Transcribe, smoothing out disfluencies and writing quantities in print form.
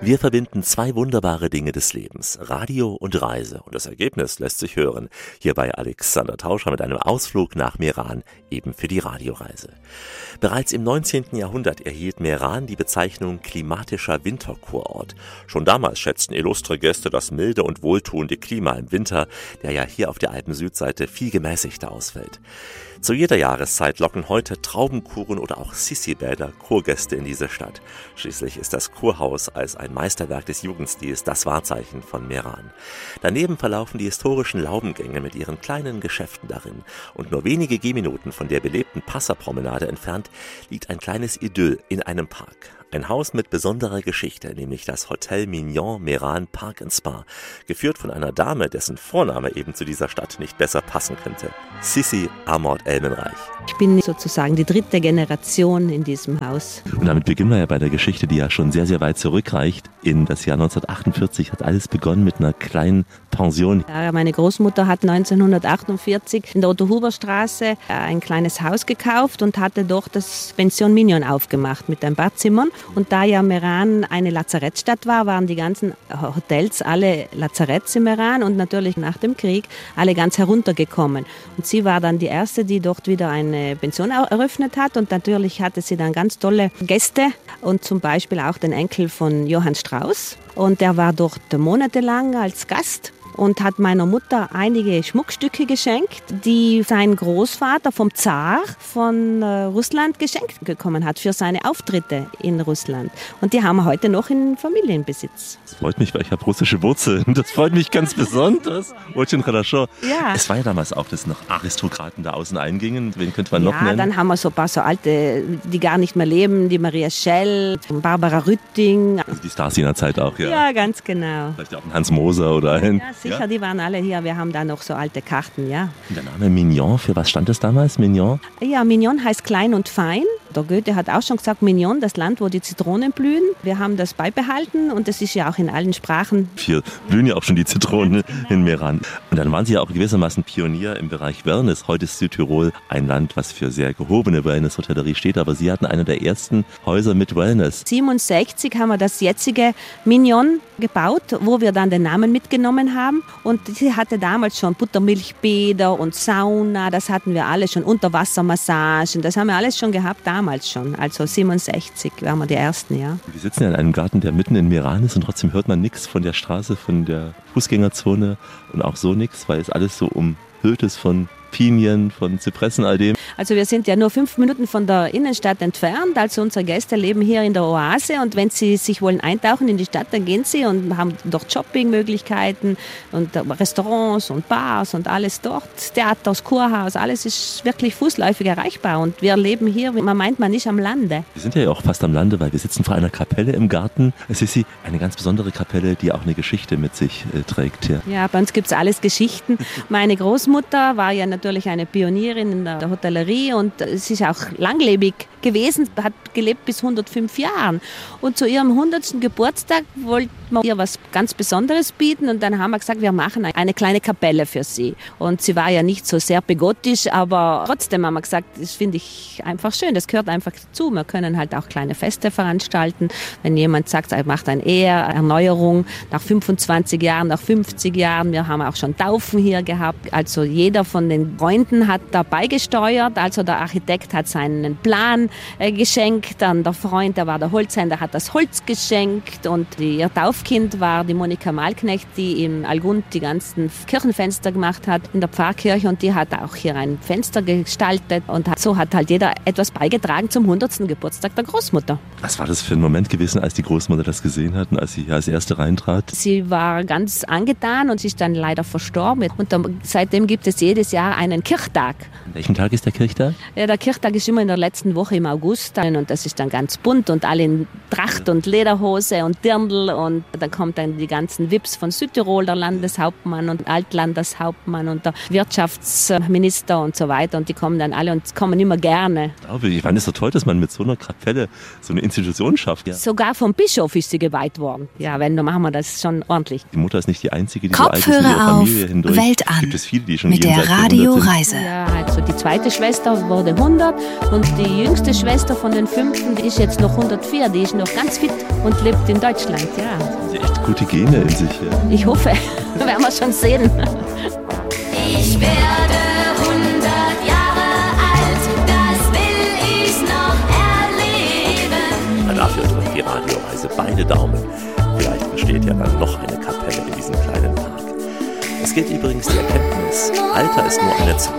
Wir verbinden zwei wunderbare Dinge des Lebens, Radio und Reise. Und das Ergebnis lässt sich hören. Hier bei Alexander Tauscher mit einem Ausflug nach Meran, eben für die Radioreise. Bereits im 19. Jahrhundert erhielt Meran die Bezeichnung klimatischer Winterkurort. Schon damals schätzten illustre Gäste das milde und wohltuende Klima im Winter, der ja hier auf der Alpen-Südseite viel gemäßigter ausfällt. Zu jeder Jahreszeit locken heute Traubenkuren oder auch Sissi-Bäder Kurgäste in diese Stadt. Schließlich ist das Kurhaus als ein Meisterwerk des Jugendstils das Wahrzeichen von Meran. Daneben verlaufen die historischen Laubengänge mit ihren kleinen Geschäften darin. Und nur wenige Gehminuten von der belebten Passerpromenade entfernt liegt ein kleines Idyll in einem Park. Ein Haus mit besonderer Geschichte, nämlich das Hotel Mignon Meran Park & Spa, geführt von einer Dame, dessen Vorname eben zu dieser Stadt nicht besser passen könnte. Sissi Amort Elmenreich. Ich bin sozusagen die dritte Generation in diesem Haus. Und damit beginnen wir ja bei der Geschichte, die ja schon sehr, sehr weit zurückreicht. In das Jahr 1948 hat alles begonnen mit einer kleinen Pension. Ja, meine Großmutter hat 1948 in der Otto-Huber-Straße ein kleines Haus gekauft und hatte dort das Pension Mignon aufgemacht mit ein paar Zimmern. Und da ja Meran eine Lazarettstadt war, waren die ganzen Hotels alle Lazaretts in Meran und natürlich nach dem Krieg alle ganz heruntergekommen. Und sie war dann die erste, die dort wieder eine Pension eröffnet hat. Und natürlich hatte sie dann ganz tolle Gäste und zum Beispiel auch den Enkel von Johann Strauss. Und der war dort monatelang als Gast und hat meiner Mutter einige Schmuckstücke geschenkt, die sein Großvater vom Zar von Russland geschenkt bekommen hat für seine Auftritte in Russland. Und die haben wir heute noch in Familienbesitz. Das freut mich, weil ich habe russische Wurzeln. Das freut mich ganz besonders. Ja. Es war ja damals auch, dass noch Aristokraten da außen eingingen. Wen könnte man noch nennen? Ja, dann haben wir so ein paar so alte, die gar nicht mehr leben, die Maria Schell, Barbara Rütting. Also die Stars jener Zeit auch, ja. Ja, ganz genau. Vielleicht auch ein Hans Moser oder ein... Ja, sicher, die waren alle hier. Wir haben da noch so alte Karten, ja. Und der Name Mignon, für was stand das damals, Mignon? Ja, Mignon heißt klein und fein. Der Goethe hat auch schon gesagt, Mignon, das Land, wo die Zitronen blühen. Wir haben das beibehalten und das ist ja auch in allen Sprachen. Hier blühen ja auch schon die Zitronen in Meran. Und dann waren Sie ja auch gewissermaßen Pionier im Bereich Wellness. Heute ist Südtirol ein Land, was für sehr gehobene Wellness-Hotellerie steht, aber Sie hatten eine der ersten Häuser mit Wellness. 1967 haben wir das jetzige Mignon gebaut, wo wir dann den Namen mitgenommen haben. Und sie hatte damals schon Buttermilchbäder und Sauna, das hatten wir alle schon, Unterwassermassagen, das haben wir alles schon gehabt damals schon. Also 67 waren wir die Ersten, ja. Wir sitzen ja in einem Garten, der mitten in Meran ist und trotzdem hört man nichts von der Straße, von der Fußgängerzone und auch so nichts, weil es alles so umhüllt ist von Pinien, von Zypressen, all dem. Also wir sind ja nur 5 Minuten von der Innenstadt entfernt. Also unsere Gäste leben hier in der Oase und wenn sie sich wollen eintauchen in die Stadt, dann gehen sie und haben dort Shoppingmöglichkeiten und Restaurants und Bars und alles dort. Theaters, Kurhaus, alles ist wirklich fußläufig erreichbar und wir leben hier, man meint man nicht am Lande. Wir sind ja auch fast am Lande, weil wir sitzen vor einer Kapelle im Garten. Es ist eine ganz besondere Kapelle, die auch eine Geschichte mit sich trägt. Ja, bei uns gibt es alles Geschichten. Meine Großmutter war ja natürlich eine Pionierin in der Hotellerie und sie ist auch langlebig gewesen, hat gelebt bis 105 Jahren. Und zu ihrem 100. Geburtstag wollten wir ihr was ganz Besonderes bieten und dann haben wir gesagt, wir machen eine kleine Kapelle für sie. Und sie war ja nicht so sehr begottisch, aber trotzdem haben wir gesagt, das finde ich einfach schön, das gehört einfach dazu. Wir können halt auch kleine Feste veranstalten. Wenn jemand sagt, er macht eine Eheerneuerung nach 25 Jahren, nach 50 Jahren, wir haben auch schon Taufen hier gehabt. Also jeder von den Freunden hat dabei gesteuert, also der Architekt hat seinen Plan geschenkt, dann der Freund, der war der Holzhändler, hat das Holz geschenkt und ihr Taufkind war die Monika Malknecht, die im Algund die ganzen Kirchenfenster gemacht hat in der Pfarrkirche und die hat auch hier ein Fenster gestaltet und so hat halt jeder etwas beigetragen zum 100. Geburtstag der Großmutter. Was war das für ein Moment gewesen, als die Großmutter das gesehen hat und als sie hier als Erste reintrat? Sie war ganz angetan und sie ist dann leider verstorben und seitdem gibt es jedes Jahr einen Kirchtag. An welchem Tag ist der Kirchtag? Ja, der Kirchtag ist immer in der letzten Woche im August und das ist dann ganz bunt und alle in Tracht und Lederhose und Dirndl und dann kommt dann die ganzen Vips von Südtirol, der Landeshauptmann und Altlandeshauptmann und der Wirtschaftsminister und so weiter und die kommen dann alle und kommen immer gerne. Ich meine, es ist so toll, dass man mit so einer Kapelle so eine Institution schafft. Ja. Sogar vom Bischof ist sie geweiht worden. Ja, wenn, dann machen wir das schon ordentlich. Die Mutter ist nicht die Einzige, die Kopfhörer so alt ist in ihrer Familie hindurch. Welt an. Gibt es viele, die schon mit der Radio Radioreise. Ja, also die zweite Schwester wurde 100 und die jüngste Schwester von den 5, die ist jetzt noch 104, die ist noch ganz fit und lebt in Deutschland, ja. Sie echt gute Gene in sich, ja. Ich hoffe, werden wir schon sehen. Ich werde 100 Jahre alt, das will ich noch erleben. Dafür drückt die Radioreise beide Daumen. Vielleicht besteht ja dann noch eine Kapelle in diesem kleinen Park. Es gilt übrigens die Erkenntnis, Alter ist nur eine Zahl.